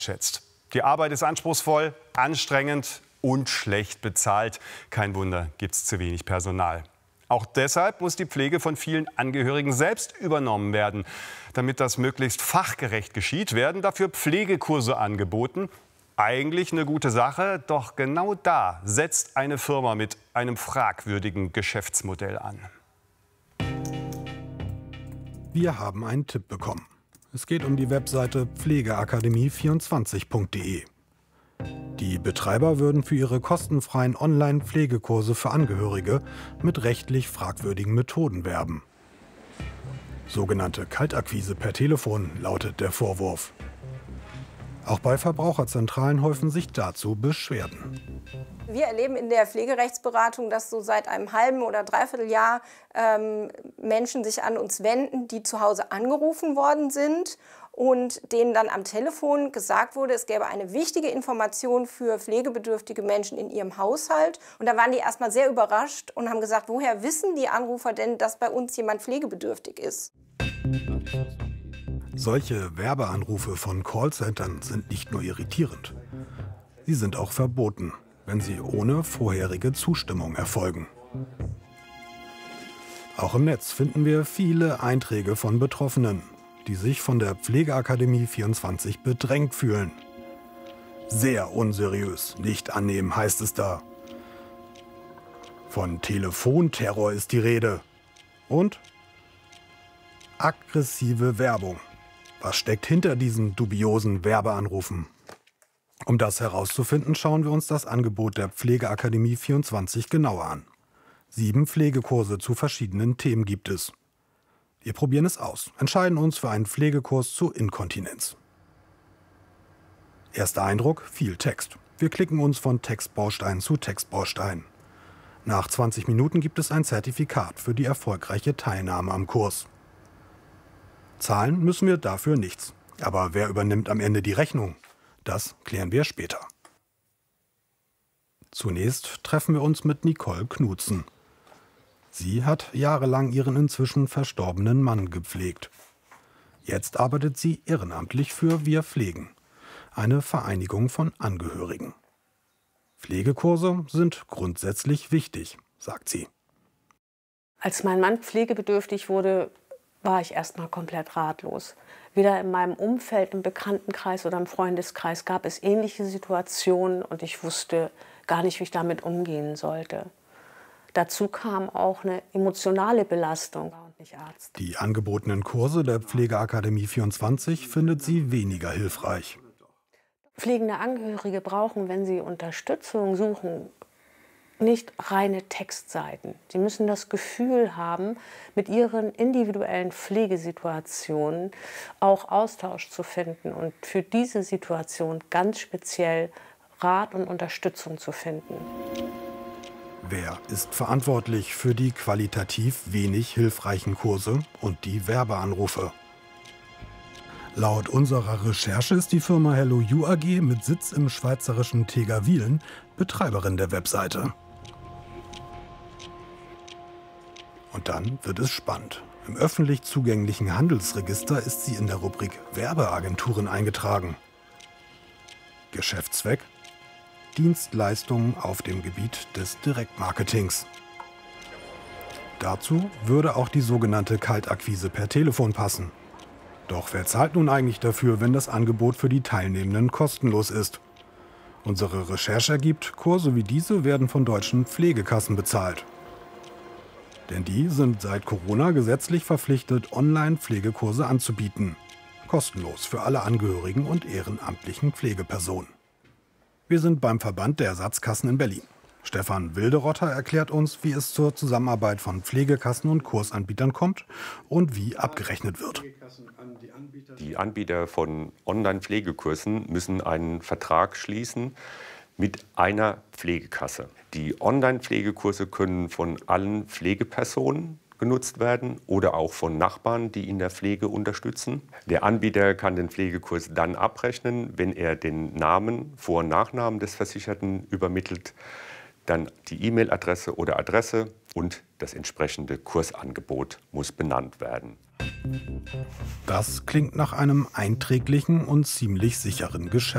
schätzt. Die Arbeit ist anspruchsvoll, anstrengend und schlecht bezahlt. Kein Wunder, gibt es zu wenig Personal. Auch deshalb muss die Pflege von vielen Angehörigen selbst übernommen werden. Damit das möglichst fachgerecht geschieht, werden dafür Pflegekurse angeboten. Eigentlich eine gute Sache, doch genau da setzt eine Firma mit einem fragwürdigen Geschäftsmodell an. Wir haben einen Tipp bekommen. Es geht um die Webseite pflegeakademie24.de. Die Betreiber würden für ihre kostenfreien Online-Pflegekurse für Angehörige mit rechtlich fragwürdigen Methoden werben. Sogenannte Kaltakquise per Telefon lautet der Vorwurf. Auch bei Verbraucherzentralen häufen sich dazu Beschwerden. Wir erleben in der Pflegerechtsberatung, dass so seit einem halben oder dreiviertel Jahr Menschen sich an uns wenden, die zu Hause angerufen worden sind und denen dann am Telefon gesagt wurde, es gäbe eine wichtige Information für pflegebedürftige Menschen in ihrem Haushalt. Und da waren die erstmal sehr überrascht und haben gesagt, woher wissen die Anrufer denn, dass bei uns jemand pflegebedürftig ist? Solche Werbeanrufe von Callcentern sind nicht nur irritierend, sie sind auch verboten, wenn sie ohne vorherige Zustimmung erfolgen. Auch im Netz finden wir viele Einträge von Betroffenen, die sich von der Pflegeakademie 24 bedrängt fühlen. Sehr unseriös, nicht annehmen, heißt es da. Von Telefonterror ist die Rede. Und aggressive Werbung. Was steckt hinter diesen dubiosen Werbeanrufen? Um das herauszufinden, schauen wir uns das Angebot der Pflegeakademie 24 genauer an. 7 Pflegekurse zu verschiedenen Themen gibt es. Wir probieren es aus, entscheiden uns für einen Pflegekurs zu Inkontinenz. Erster Eindruck, viel Text. Wir klicken uns von Textbaustein zu Textbaustein. Nach 20 Minuten gibt es ein Zertifikat für die erfolgreiche Teilnahme am Kurs. Zahlen müssen wir dafür nichts. Aber wer übernimmt am Ende die Rechnung? Das klären wir später. Zunächst treffen wir uns mit Nicole Knutzen. Sie hat jahrelang ihren inzwischen verstorbenen Mann gepflegt. Jetzt arbeitet sie ehrenamtlich für Wir Pflegen, eine Vereinigung von Angehörigen. Pflegekurse sind grundsätzlich wichtig, sagt sie. Als mein Mann pflegebedürftig wurde, war ich erstmal komplett ratlos. Weder in meinem Umfeld, im Bekanntenkreis oder im Freundeskreis gab es ähnliche Situationen und ich wusste gar nicht, wie ich damit umgehen sollte. Dazu kam auch eine emotionale Belastung. Die angebotenen Kurse der Pflegeakademie 24 findet sie weniger hilfreich. Pflegende Angehörige brauchen, wenn sie Unterstützung suchen, nicht reine Textseiten. Sie müssen das Gefühl haben, mit ihren individuellen Pflegesituationen auch Austausch zu finden und für diese Situation ganz speziell Rat und Unterstützung zu finden. Wer ist verantwortlich für die qualitativ wenig hilfreichen Kurse und die Werbeanrufe? Laut unserer Recherche ist die Firma Hello You AG mit Sitz im schweizerischen Tegerwilen Betreiberin der Webseite. Und dann wird es spannend. Im öffentlich zugänglichen Handelsregister ist sie in der Rubrik Werbeagenturen eingetragen. Geschäftszweck: Dienstleistungen auf dem Gebiet des Direktmarketings. Dazu würde auch die sogenannte Kaltakquise per Telefon passen. Doch wer zahlt nun eigentlich dafür, wenn das Angebot für die Teilnehmenden kostenlos ist? Unsere Recherche ergibt, Kurse wie diese werden von deutschen Pflegekassen bezahlt. Denn die sind seit Corona gesetzlich verpflichtet, Online-Pflegekurse anzubieten. Kostenlos für alle Angehörigen und ehrenamtlichen Pflegepersonen. Wir sind beim Verband der Ersatzkassen in Berlin. Stefan Wilderotter erklärt uns, wie es zur Zusammenarbeit von Pflegekassen und Kursanbietern kommt und wie abgerechnet wird. Die Anbieter von Online-Pflegekursen müssen einen Vertrag schließen mit einer Pflegekasse. Die Online-Pflegekurse können von allen Pflegepersonen genutzt werden oder auch von Nachbarn, die in der Pflege unterstützen. Der Anbieter kann den Pflegekurs dann abrechnen, wenn er den Namen, Vor- und Nachnamen des Versicherten übermittelt, dann die E-Mail-Adresse oder Adresse und das entsprechende Kursangebot muss benannt werden. Das klingt nach einem einträglichen und ziemlich sicheren Geschäft.